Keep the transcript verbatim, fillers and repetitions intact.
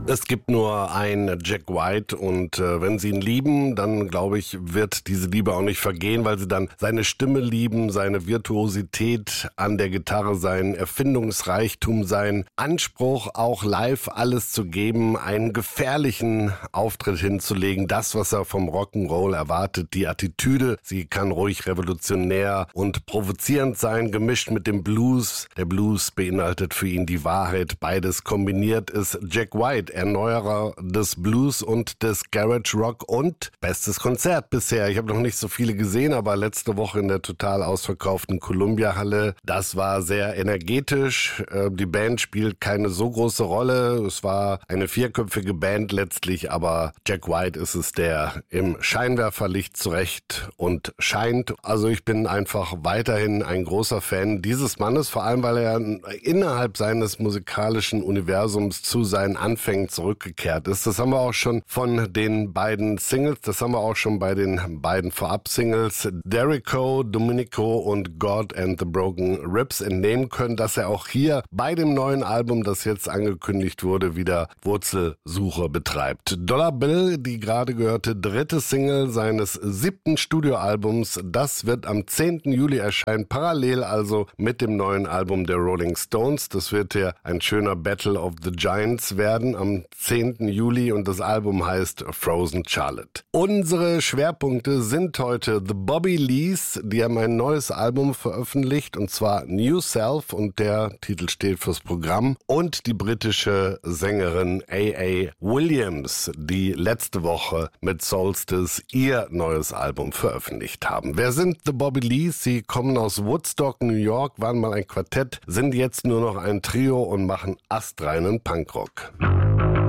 Es gibt nur einen Jack White und äh, wenn Sie ihn lieben, dann glaube ich, wird diese Liebe auch nicht vergehen, weil Sie dann seine Stimme lieben, seine Virtuosität an der Gitarre, sein Erfindungsreichtum, sein Anspruch, auch live alles zu geben, einen gefährlichen Auftritt hinzulegen, das, was er vom Rock'n'Roll erwartet, die Attitüde. Sie kann ruhig revolutionär und provozierend sein, gemischt mit dem Blues. Der Blues beinhaltet für ihn die Wahrheit. Beides kombiniert ist Jack White, Erneuerer des Blues und des Garage Rock und bestes Konzert bisher. Ich habe noch nicht so viele gesehen, aber letzte Woche in der total ausverkauften Columbia Halle, das war sehr energetisch. Die Band spielt keine so große Rolle. Es war eine vierköpfige Band letztlich, aber Jack White ist es, der im Scheinwerferlicht zurecht und scheint. Also ich bin einfach weiterhin ein großer Fan dieses Mannes, vor allem weil er innerhalb seines musikalischen Universums zu seinen Anfängen zurückgekehrt ist. Das haben wir auch schon von den beiden Singles, das haben wir auch schon bei den beiden Vorab-Singles Derico, Domenico und God and the Broken Ribs entnehmen können, dass er auch hier bei dem neuen Album, das jetzt angekündigt wurde, wieder Wurzelsuche betreibt. Dollar Bill, die gerade gehörte dritte Single seines siebten Studioalbums, das wird am zehnten Juli erscheinen, parallel also mit dem neuen Album der Rolling Stones. Das wird ja ein schöner Battle of the Giants werden am zehnten Juli und das Album heißt Frozen Charlotte. Unsere Schwerpunkte sind heute The Bobby Lees, die haben ein neues Album veröffentlicht und zwar New Self und der Titel steht fürs Programm und die britische Sängerin A A Williams, die letzte Woche mit Solstice ihr neues Album veröffentlicht haben. Wer sind The Bobby Lees? Sie kommen aus Woodstock, New York, waren mal ein Quartett, sind jetzt nur noch ein Trio und machen astreinen Punkrock.